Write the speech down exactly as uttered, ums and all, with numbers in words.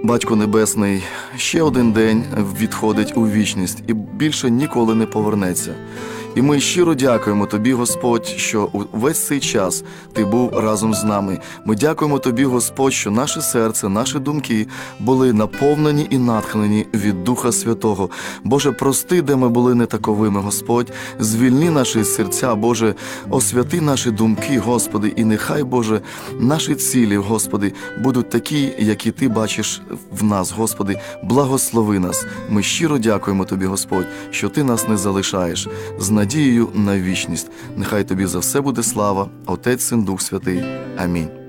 Батько Небесний, ще один день відходить у вічність і більше ніколи не повернеться. І ми щиро дякуємо Тобі, Господь, що увесь цей час Ти був разом з нами. Ми дякуємо Тобі, Господь, що наше серце, наші думки були наповнені і натхнені від Духа Святого. Боже, прости, де ми були не таковими, Господь. Звільни наші серця, Боже, освяти наші думки, Господи, і нехай, Боже, наші цілі, Господи, будуть такі, які Ти бачиш в нас, Господи. Благослови нас. Ми щиро дякуємо Тобі, Господь, що Ти нас не залишаєш. З надією на вічність. Нехай Тобі за все буде слава, Отець, Син, Дух Святий. Амінь.